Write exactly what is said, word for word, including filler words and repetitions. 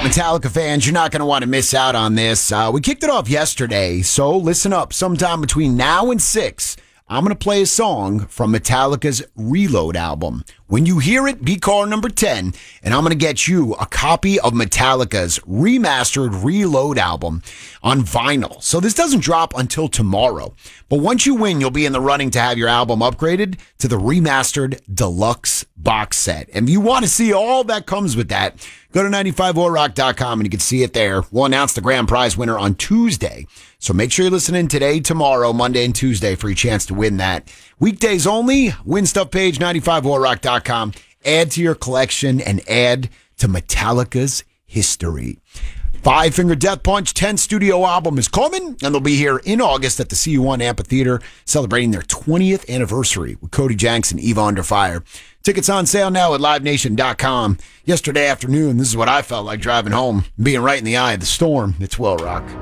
Metallica fans, you're not going to want to miss out on this. Uh, we kicked it off yesterday, so listen up. Sometime between now and six, I'm going to play a song from Metallica's Reload album. When you hear it, be caller number ten, and I'm going to get you a copy of Metallica's remastered Reload album on vinyl. So this doesn't drop until tomorrow. But once you win, you'll be in the running to have your album upgraded to the remastered deluxe box set. And if you want to see all that comes with that, go to nine five four rock dot com and you can see it there. We'll announce the grand prize winner on Tuesday. So make sure you're listening today, tomorrow, Monday, and Tuesday for your chance to win that. Weekdays only, win stuff page, nine five four rock dot com. Add to your collection and add to Metallica's history. Five Finger Death Punch tenth studio album is coming, and they'll be here in August at the C U one Amphitheater celebrating their twentieth anniversary with Cody Janks and Eva Under Fire. Tickets on sale now at live nation dot com. Yesterday afternoon, this is what I felt like driving home, being right in the eye of the storm. It's Will Rock.